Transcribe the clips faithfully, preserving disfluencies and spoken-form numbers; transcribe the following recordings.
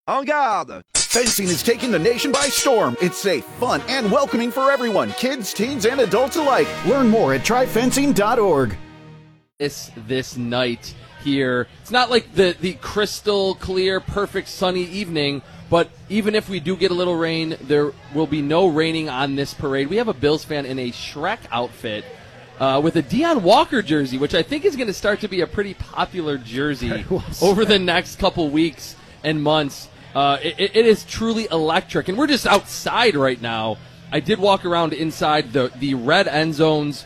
En garde! Fencing is taking the nation by storm. It's safe, fun, and welcoming for everyone, kids, teens, and adults alike. Learn more at try fencing dot org. This this night here, it's not like the, the crystal clear, perfect sunny evening, but even if we do get a little rain, there will be no raining on this parade. We have a Bills fan in a Shrek outfit uh, with a Deion Walker jersey, which I think is going to start to be a pretty popular jersey over the next couple weeks and months. Uh, it, it is truly electric, and we're just outside right now. I did walk around inside the the red end zones.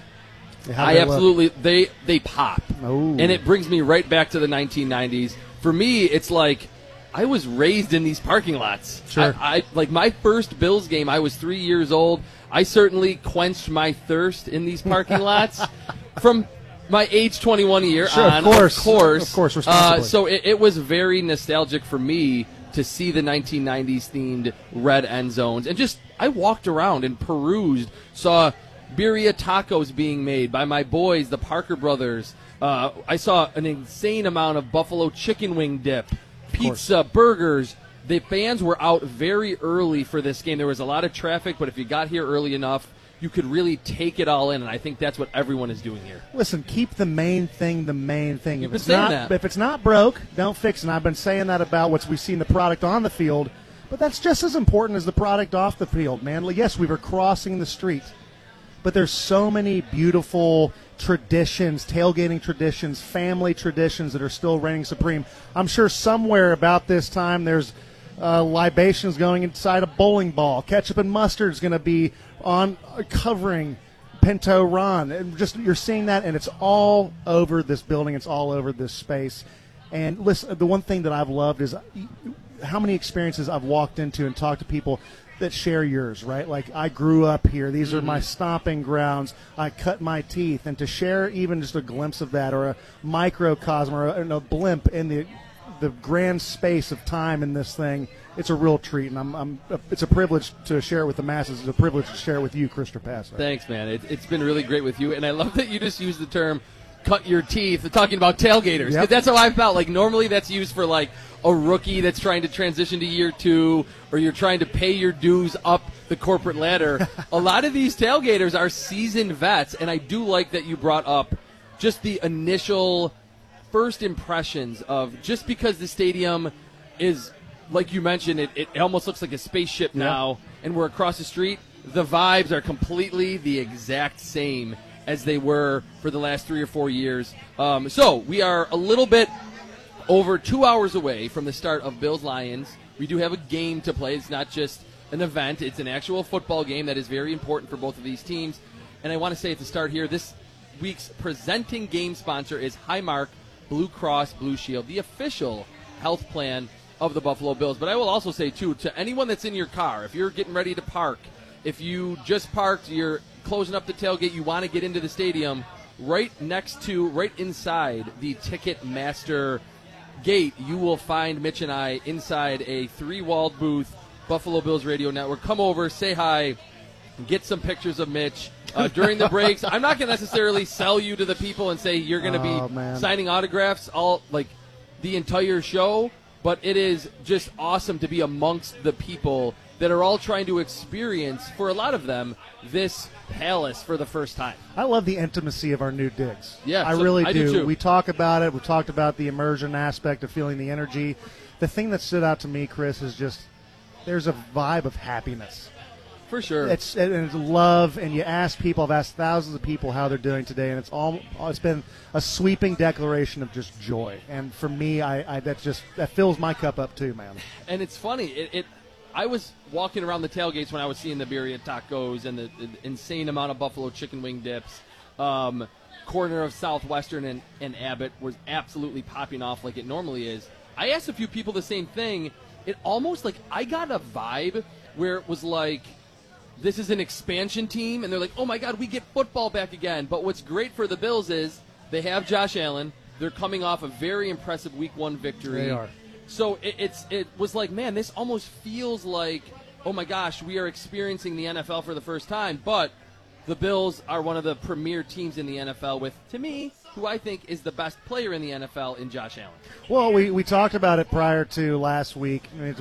I absolutely look? they they pop, Ooh. And it brings me right back to the nineteen nineties. For me, it's like I was raised in these parking lots. Sure. I, I like my first Bills game. I was three years old. I certainly quenched my thirst in these parking lots from my age twenty-one year sure, on. Of course, of course, of course, responsibly. Uh, so it, it was very nostalgic for me to see the nineteen nineties themed red end zones. And just, I walked around and perused, saw birria tacos being made by my boys, the Parker brothers. Uh, I saw an insane amount of buffalo chicken wing dip, pizza, burgers. The fans were out very early for this game. There was a lot of traffic, but if you got here early enough, you could really take it all in, and I think that's what everyone is doing here. Listen, keep the main thing the main thing. You've if it's been saying not, that. If it's not broke, don't fix it. And I've been saying that about what we've seen the product on the field, but that's just as important as the product off the field, man. Yes, we were crossing the street, but there's so many beautiful traditions, tailgating traditions, family traditions that are still reigning supreme. I'm sure somewhere about this time there's uh, libations going inside a bowling ball. Ketchup and mustard is going to be on uh, covering Pinto Ron. And just you're seeing that, and it's all over this building. It's all over this space. And listen, the one thing that I've loved is how many experiences I've walked into and talked to people that share yours, right? Like, I grew up here. These mm-hmm. are my stomping grounds. I cut my teeth. And to share even just a glimpse of that, or a microcosm, or a, a blimp in the the grand space of time in this thing, it's a real treat. And I'm, I'm it's a privilege to share it with the masses. It's a privilege to share it with you, Chris Trapasso. Thanks, man. It, it's been really great with you. And I love that you just used the term cut your teeth, talking about tailgaters. Yep. That's how I felt. Like, normally that's used for, like, a rookie that's trying to transition to year two, or you're trying to pay your dues up the corporate ladder. A lot of these tailgaters are seasoned vets, and I do like that you brought up just the initial first impressions of, just because the stadium is, like you mentioned, it, it almost looks like a spaceship now, yep. and we're across the street, the vibes are completely the exact same as they were for the last three or four years. Um, so we are a little bit over two hours away from the start of Bills-Lions. We do have a game to play. It's not just an event. It's an actual football game that is very important for both of these teams. And I want to say at the start here, this week's presenting game sponsor is Highmark Blue Cross Blue Shield, the official health plan of the Buffalo Bills. But I will also say, too, to anyone that's in your car, if you're getting ready to park, if you just parked, you're closing up the tailgate, you want to get into the stadium, right next to, right inside the Ticketmaster gate, you will find Mitch and I inside a three-walled booth, Buffalo Bills Radio Network. Come over, say hi, get some pictures of Mitch uh, during the breaks. I'm not going to necessarily sell you to the people and say you're going to oh, be man. signing autographs all like the entire show, but it is just awesome to be amongst the people that are all trying to experience, for a lot of them, this palace for the first time. I love the intimacy of our new digs. Yeah, I so really I do. do too. We talk about it. We talked about the immersion aspect of feeling the energy. The thing that stood out to me, Chris, is just there's a vibe of happiness. For sure. It's, and it's love, and you ask people, I've asked thousands of people how they're doing today, and it's all it's been a sweeping declaration of just joy. And for me, I, I that just that fills my cup up too, man. And it's funny. It, it I was walking around the tailgates when I was seeing the birria tacos and the, the insane amount of buffalo chicken wing dips. Um, corner of Southwestern and, and Abbott was absolutely popping off like it normally is. I asked a few people the same thing. It almost like I got a vibe where it was like, this is an expansion team, and they're like, oh my God, we get football back again. But what's great for the Bills is they have Josh Allen. They're coming off a very impressive week one victory. They are. So it, it's it was like, man, this almost feels like, oh my gosh, we are experiencing the N F L for the first time. But the Bills are one of the premier teams in the N F L with, to me, who I think is the best player in the N F L in Josh Allen. Well, we, we talked about it prior to last week. I mean,